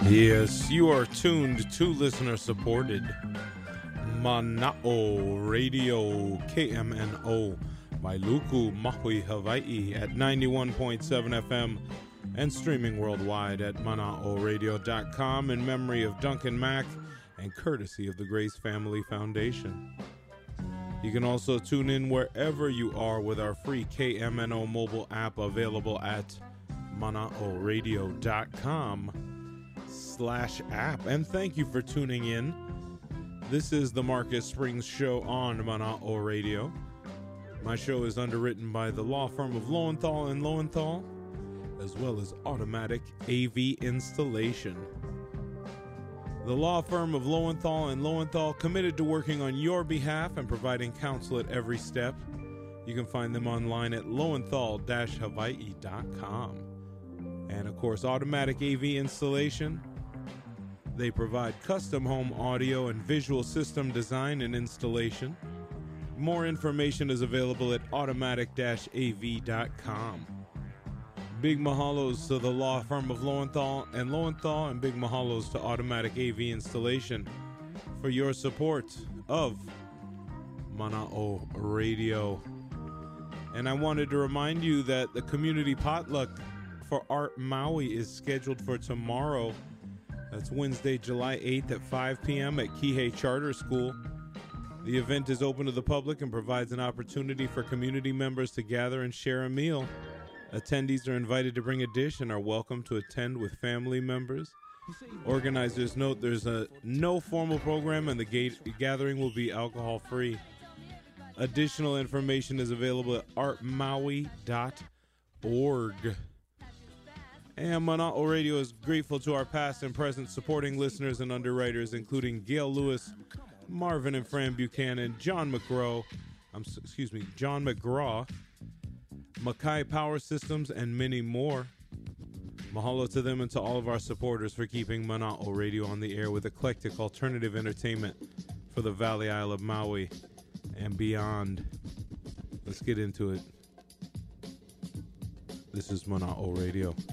Yes, you are tuned to listener-supported Mana'o Radio KMNO Wailuku, Maui, Hawaii at 91.7 FM and streaming worldwide at mana'oradio.com in memory of Duncan Mack and courtesy of the Grace Family Foundation. You can also tune in wherever you are with our free KMNO mobile app available at mana'oradio.com/app. And thank you for tuning in. This is the Marcus Springs Show on Mana'o Radio. My show is underwritten by the law firm of Lowenthal & Lowenthal, as well as Automatic AV Installation. The law firm of Lowenthal & Lowenthal, committed to working on your behalf and providing counsel at every step. You can find them online at lowenthal-hawaii.com. And of course, Automatic AV Installation. They provide custom home audio and visual system design and installation. More information is available at automatic-av.com. Big mahalos to the law firm of Lowenthal & Lowenthal, and big mahalos to Automatic AV Installation for your support of Mana'o Radio. And I wanted to remind you that the community potluck for Art Maui is scheduled for tomorrow. That's Wednesday, July 8th at 5 p.m. at Kihei Charter School. The event is open to the public and provides an opportunity for community members to gather and share a meal. Attendees are invited to bring a dish and are welcome to attend with family members. Organizers note there's no formal program and the gathering will be alcohol-free. Additional information is available at artmaui.org. And Mana'o Radio is grateful to our past and present supporting listeners and underwriters, including Gail Lewis, Marvin and Fran Buchanan, John McGraw, Mackay Power Systems, and many more. Mahalo to them and to all of our supporters for keeping Mana'o Radio on the air with eclectic alternative entertainment for the Valley Isle of Maui and beyond. Let's get into it. This is Mana'o Radio.